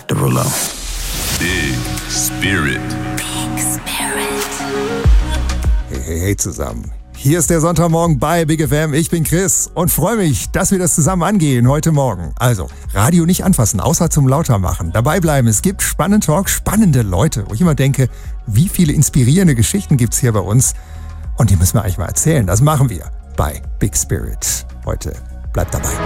Dr. Rollo. Big Spirit. Big Spirit. Hey zusammen. Hier ist der Sonntagmorgen bei Big FM. Ich bin Chris und freue mich, dass wir das zusammen angehen heute Morgen. Also, Radio nicht anfassen, außer zum Lautermachen. Dabei bleiben. Es gibt spannenden Talk, spannende Leute, wo ich immer denke, wie viele inspirierende Geschichten gibt's hier bei uns. Und die müssen wir eigentlich mal erzählen. Das machen wir bei Big Spirit. Heute bleibt dabei.